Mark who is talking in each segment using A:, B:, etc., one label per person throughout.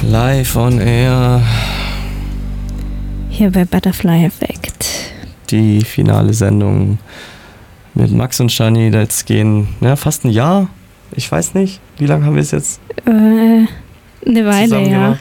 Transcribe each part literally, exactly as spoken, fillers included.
A: Live on Air.
B: Hier bei Butterfly Effect.
A: Die finale Sendung mit Max und Shani. Jetzt gehen ja, fast ein Jahr. Ich weiß nicht, wie lange haben wir es jetzt?
B: Äh, eine Weile, ja.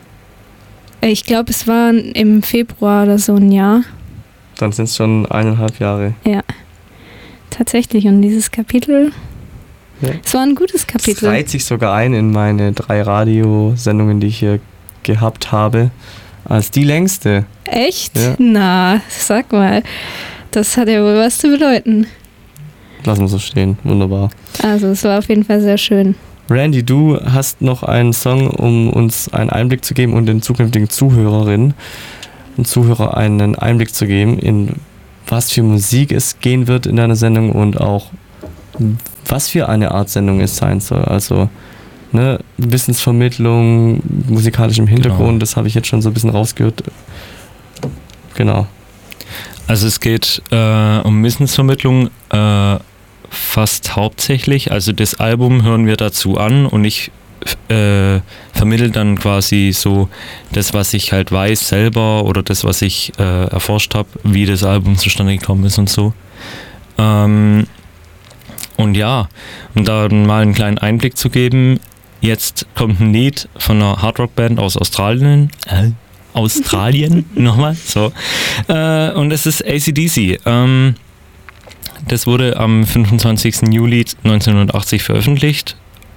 B: Ich glaube, es war im Februar oder so ein Jahr.
A: Dann sind es schon eineinhalb Jahre.
B: Ja, tatsächlich. Und dieses Kapitel,
A: ja.
B: Es war ein gutes Kapitel.
A: Es reiht sich sogar ein in meine drei Radiosendungen, die ich hier gehabt habe, als die längste.
B: Echt?
A: Ja.
B: Na, sag mal. Das hat ja wohl was zu bedeuten.
A: Lassen wir so stehen. Wunderbar.
B: Also, es war auf jeden Fall sehr schön.
A: Randy, du hast noch einen Song, um uns einen Einblick zu geben und den zukünftigen Zuhörerinnen und Zuhörer einen Einblick zu geben, in was für Musik es gehen wird in deiner Sendung und auch was für eine Art Sendung es sein soll. Also ne, Wissensvermittlung, musikalischem Hintergrund, genau. Das habe ich jetzt schon so ein bisschen rausgehört. Genau.
C: Also es geht äh, um Wissensvermittlung äh, fast hauptsächlich. Also das Album hören wir dazu an und ich äh, vermittle dann quasi so das, was ich halt weiß selber oder das, was ich äh, erforscht habe, wie das Album zustande gekommen ist und so. Ähm, und ja, um da mal einen kleinen Einblick zu geben, jetzt kommt ein Lied von einer Hardrock-Band aus Australien. Äh, Australien, nochmal, so. Äh, und es ist A C D C. Ähm, das wurde am fünfundzwanzigsten Juli neunzehnhundertachtzig veröffentlicht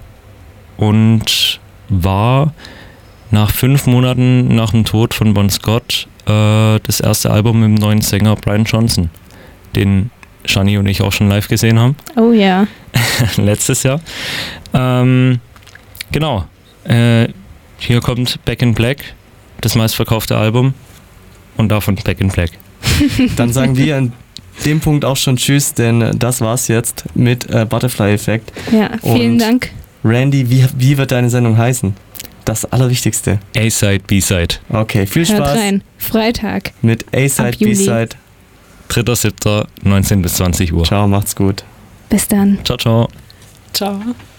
C: und war nach fünf Monaten nach dem Tod von Bon Scott äh, das erste Album mit dem neuen Sänger Brian Johnson, den Shani und ich auch schon live gesehen haben.
B: Oh ja.
C: Letztes Jahr. Ähm, genau. Äh, hier kommt Back in Black, das meistverkaufte Album, und davon Back in Black.
A: Dann sagen wir an dem Punkt auch schon Tschüss, denn das war's jetzt mit äh, Butterfly Effect.
B: Ja, vielen
A: und
B: Dank.
A: Randy, wie, wie wird deine Sendung heißen? Das Allerwichtigste.
C: A-Side, B-Side.
A: Okay, viel
B: Hört
A: Spaß.
B: rein. Freitag.
A: Mit A-Side, B-Side.
C: dritter siebter neunzehn bis zwanzig Uhr.
A: Ciao, macht's gut.
B: Bis dann.
C: Ciao, ciao.
B: Ciao.